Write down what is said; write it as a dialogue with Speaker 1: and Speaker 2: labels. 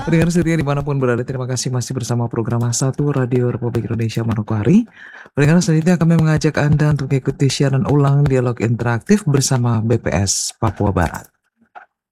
Speaker 1: Pendengar setia dimanapun berada, terima kasih masih bersama program Satu Radio Republik Indonesia Manokwari. Pendengar selanjutnya kami mengajak Anda untuk mengikuti siaran ulang dialog interaktif bersama BPS Papua Barat.